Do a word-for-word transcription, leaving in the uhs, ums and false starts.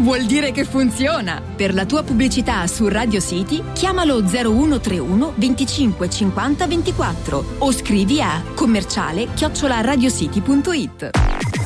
vuol dire che funziona. Per la tua pubblicità su Radio City chiamalo zero uno tre uno venticinque cinquanta ventiquattro o scrivi a commerciale chiocciola radiocity punto it.